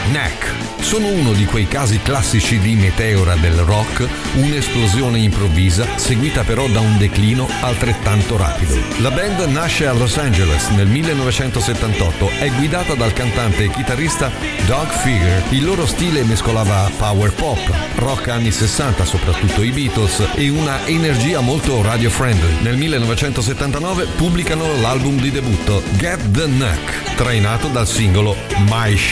Knack. Sono uno di quei casi classici di meteora del rock, un'esplosione improvvisa seguita però da un declino altrettanto rapido. La band nasce a Los Angeles nel 1978, è guidata dal cantante e chitarrista Doug Figger. Il loro stile mescolava power pop, rock anni 60, soprattutto i Beatles, e una energia molto radio friendly. Nel 1979 pubblicano l'album di debutto Get the Knack, trainato dal singolo My